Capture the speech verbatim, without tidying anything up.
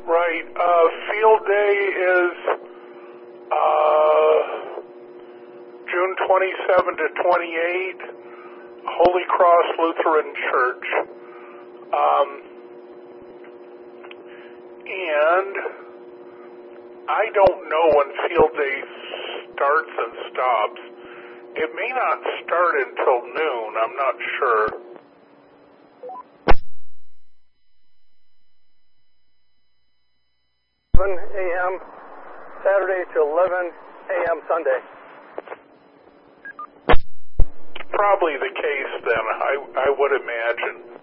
Right. Uh, field day is uh, June twenty-seventh to twenty-eighth, Holy Cross Lutheran Church. Um, and I don't know when field day starts and stops. It may not start until noon. I'm not sure. seven a.m. Saturday to eleven a.m. Sunday. Probably the case then, I, I would imagine.